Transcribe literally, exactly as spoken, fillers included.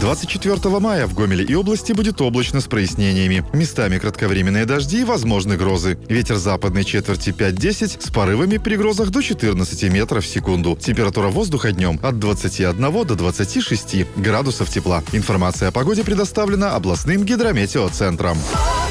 двадцать четвёртого мая в Гомеле и области будет облачно с прояснениями. Местами кратковременные дожди и возможны грозы. Ветер западной четверти пять-десять с порывами при грозах до четырнадцати метров в секунду. Температура воздуха днем от двадцати одного до двадцати шести градусов тепла. Информация о погоде предоставлена областным гидрометеоцентром.